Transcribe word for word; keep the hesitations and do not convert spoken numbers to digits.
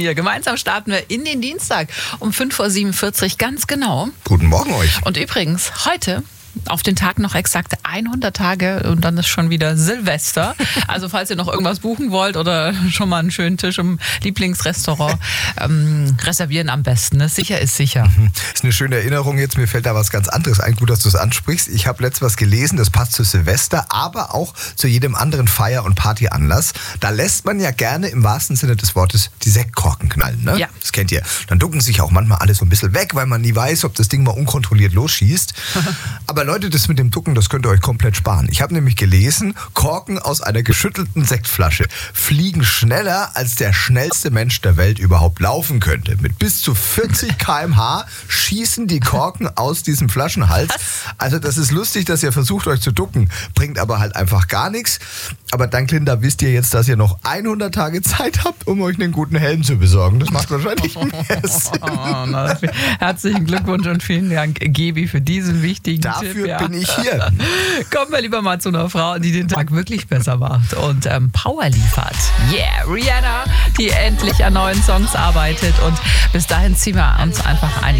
hier. Gemeinsam starten wir in den Dienstag um fünf Uhr siebenundvierzig, ganz genau. Guten Morgen euch. Und übrigens, heute auf den Tag noch exakt hundert Tage und dann ist schon wieder Silvester. Also falls ihr noch irgendwas buchen wollt oder schon mal einen schönen Tisch im Lieblingsrestaurant, ähm, reservieren am besten. Ne? Sicher ist sicher. Mhm. Ist eine schöne Erinnerung jetzt. Mir fällt da was ganz anderes ein. Gut, dass du es ansprichst. Ich habe letztens was gelesen, das passt zu Silvester, aber auch zu jedem anderen Feier- und Partyanlass. Da lässt man ja gerne im wahrsten Sinne des Wortes die Sektkorken knallen. Ne? Ja. Das kennt ihr. Dann ducken sich auch manchmal alle so ein bisschen weg, weil man nie weiß, ob das Ding mal unkontrolliert losschießt. Aber Leute, das mit dem Ducken, das könnt ihr euch komplett sparen. Ich habe nämlich gelesen, Korken aus einer geschüttelten Sektflasche fliegen schneller, als der schnellste Mensch der Welt überhaupt laufen könnte. Mit bis zu vierzig Kilometer pro Stunde schießen die Korken aus diesem Flaschenhals. Also das ist lustig, dass ihr versucht, euch zu ducken, bringt aber halt einfach gar nichts. Aber dank Linda wisst ihr jetzt, dass ihr noch hundert Tage Zeit habt, um euch einen guten Helm zu besorgen. Das macht wahrscheinlich mehr Sinn. Oh, na, herzlichen Glückwunsch und vielen Dank, Gebi, für diesen wichtigen Dafür Tipp. Ja. bin ich hier. Kommen wir lieber mal zu einer Frau, die den Tag wirklich besser macht und ähm, Power liefert. Yeah, Rihanna, die endlich an neuen Songs arbeitet und bis dahin ziehen wir uns einfach ein